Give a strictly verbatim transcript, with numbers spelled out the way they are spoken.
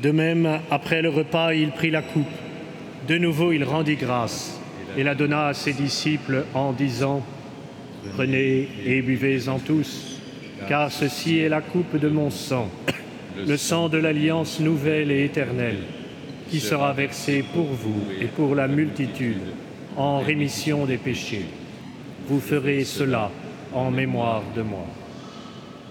De même, après le repas, il prit la coupe. De nouveau, il rendit grâce et la donna à ses disciples en disant : « Prenez et buvez-en tous, car ceci est la coupe de mon sang, le sang de l'alliance nouvelle et éternelle, qui sera versé pour vous et pour la multitude en rémission des péchés. Vous ferez cela en mémoire de moi. »